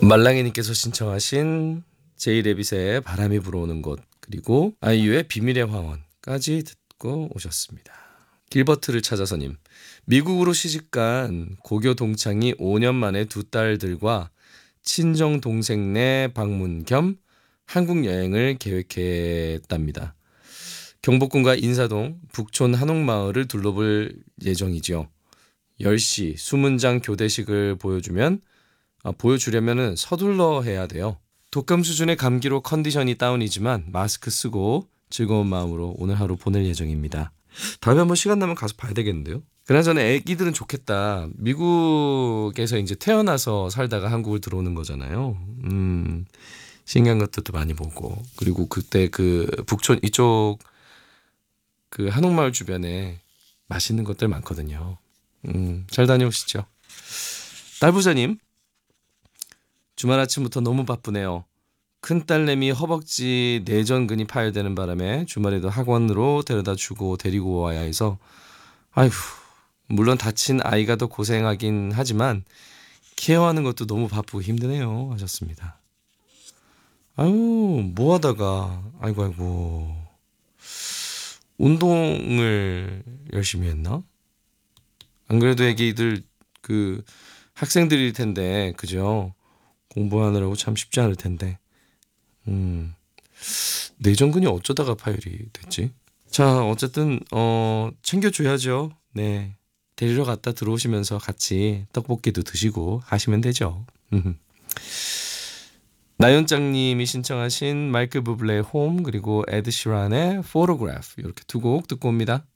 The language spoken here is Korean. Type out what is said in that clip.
말랑이님께서 신청하신 제이레빗의 바람이 불어오는 곳, 그리고 아이유의 비밀의 화원까지 듣고 오셨습니다. 길버트를 찾아서님, 미국으로 시집간 고교 동창이 5년 만에 두 딸들과 친정 동생네 방문 겸 한국 여행을 계획했답니다. 경복궁과 인사동, 북촌 한옥마을을 둘러볼 예정이죠. 10시 수문장 교대식을 보여주려면 서둘러 해야 돼요. 독감 수준의 감기로 컨디션이 다운이지만 마스크 쓰고 즐거운 마음으로 오늘 하루 보낼 예정입니다. 다음에 한번 시간 나면 가서 봐야 되겠는데요. 그나저나 애기들은 좋겠다. 미국에서 이제 태어나서 살다가 한국을 들어오는 거잖아요. 신기한 것들도 많이 보고, 그리고 그때 그 북촌 이쪽 그 한옥마을 주변에 맛있는 것들 많거든요. 잘 다녀오시죠. 딸부자님, 주말 아침부터 너무 바쁘네요. 큰딸내미 허벅지 내전근이 파열되는 바람에 주말에도 학원으로 데려다 주고 데리고 와야 해서, 아이고, 물론 다친 아이가 더 고생하긴 하지만 케어하는 것도 너무 바쁘고 힘드네요 하셨습니다. 아유, 뭐 하다가 아이고 운동을 열심히 했나? 안 그래도 애기들 그 학생들일 텐데, 그죠? 공부하느라고 참 쉽지 않을 텐데. 내전근이 어쩌다가 파열이 됐지? 자, 어쨌든 챙겨줘야죠. 네, 데리러 갔다 들어오시면서 같이 떡볶이도 드시고 하시면 되죠. 나연장님이 신청하신 마이클 부블레의 홈, 그리고 에드 시란의 포토그래프, 이렇게 두 곡 듣고 옵니다.